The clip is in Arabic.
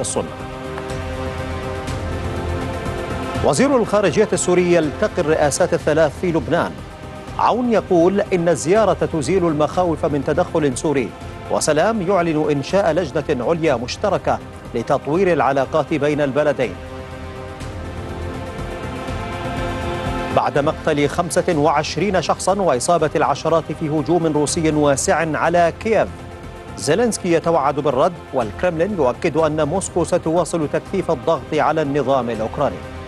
السنة. وزير الخارجية السوري يلتقي الرئاسات الثلاث في لبنان. عون يقول إن الزيارة تزيل المخاوف من تدخل سوري، وسلام يعلن إنشاء لجنة عليا مشتركة لتطوير العلاقات بين البلدين. بعد مقتل 25 شخصا وإصابة العشرات في هجوم روسي واسع على كييف، زيلينسكي يتوعد بالرد، والكرملين يؤكد أن موسكو ستواصل تكثيف الضغط على النظام الأوكراني.